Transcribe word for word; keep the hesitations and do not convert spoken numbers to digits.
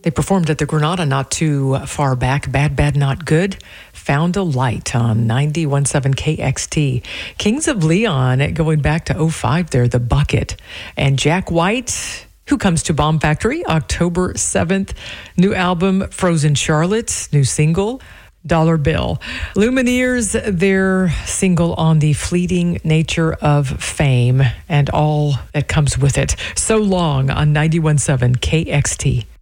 They performed at the Granada not too far back. Bad, Bad, Not Good. Found a Light on ninety-one point seven K X T. Kings of Leon going back to oh five there, The Bucket. And Jack White, who comes to Bomb Factory October seventh. New album, Frozen Charlotte. New single, Dollar Bill. Lumineers, their single on the fleeting nature of fame and all that comes with it. So Long on ninety-one point seven K X T.